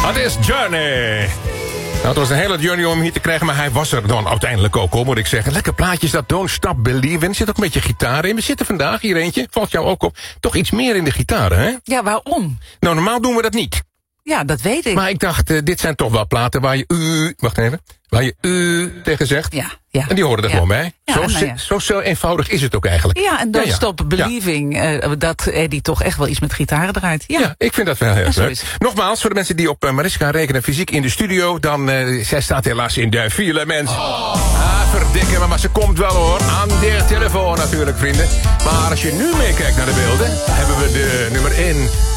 Het is Journey. Nou, het was een hele journey om hem hier te krijgen, maar hij was er dan uiteindelijk ook, hoor, moet ik zeggen. Lekker plaatjes, dat Don't Stop Believin'. Er zit ook een beetje gitaar in. We zitten vandaag hier eentje, valt jou ook op, toch iets meer in de gitaren, hè? Ja, waarom? Nou, normaal doen we dat niet. Ja, dat weet ik. Maar ik dacht, dit zijn toch wel platen waar je wacht even, waar je tegen zegt. Ja, ja. En die horen er gewoon bij. Ja, Zo eenvoudig is het ook eigenlijk. Ja, en Don't Stop Believing, dat Eddie toch echt wel iets met gitaren draait. Ja, ik vind dat wel heel leuk. Nogmaals, voor de mensen die op Mariska rekenen fysiek in de studio, dan, zij staat helaas in de file, mensen. Verdikken, maar ze komt wel, hoor. Aan de telefoon natuurlijk, vrienden. Maar als je nu meekijkt naar de beelden, hebben we de nummer 1